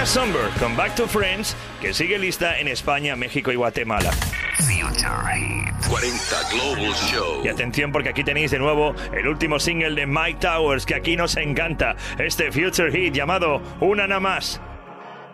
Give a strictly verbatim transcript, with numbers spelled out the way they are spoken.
Donna Summer con Back to Friends, que sigue lista en España, México y Guatemala. Future Hit cuarenta Global Show. Y atención, porque aquí tenéis de nuevo el último single de Mike Towers, que aquí nos encanta, este Future Hit llamado Una Nada Más.